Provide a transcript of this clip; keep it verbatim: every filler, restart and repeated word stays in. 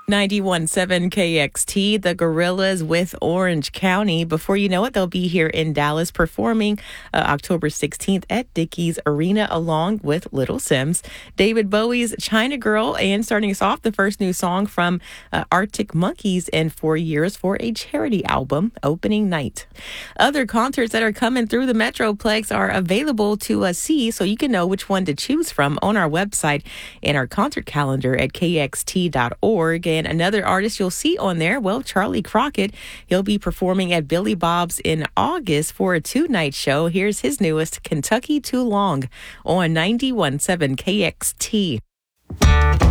ninety-one point seven K X T, the Gorillas with Orange County. Before you know it, they'll be here in Dallas performing uh, October sixteenth at Dickies Arena along with Little Sims, David Bowie's China Girl, and starting us off, the first new song from uh, Arctic Monkeys in four years for a charity album, Opening Night. Other concerts that are coming through the Metroplex are available to uh, see, so you can know which one to choose from on our website and our concert calendar at K X T dot org. And another artist you'll see on there, well, Charlie Crockett. He'll be performing at Billy Bob's in August for a two-night show. Here's his newest, Kentucky Too Long, on ninety-one point seven K X T.